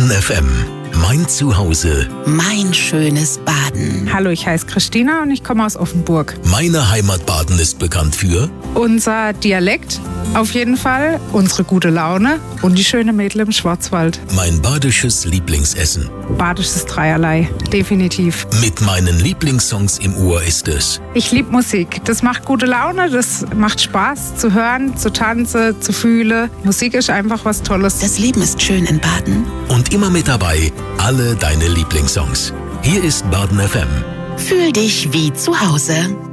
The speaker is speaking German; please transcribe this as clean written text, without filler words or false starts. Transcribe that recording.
Baden FM. Mein Zuhause. Mein schönes Baden. Hallo, ich heiße Christina und ich komme aus Offenburg. Meine Heimat Baden ist bekannt für Unser Dialekt auf jeden Fall, unsere gute Laune und die schöne Mädel im Schwarzwald. mein badisches Lieblingsessen. Badisches Dreierlei, definitiv. Mit meinen Lieblingssongs im Ohr ist es Ich liebe Musik. Das macht gute Laune, das macht Spaß zu hören, zu tanzen, zu fühlen. Musik ist einfach was Tolles. Das Leben ist schön in Baden. und immer mit dabei alle deine Lieblingssongs. Hier ist Baden FM. Fühl dich wie zu Hause.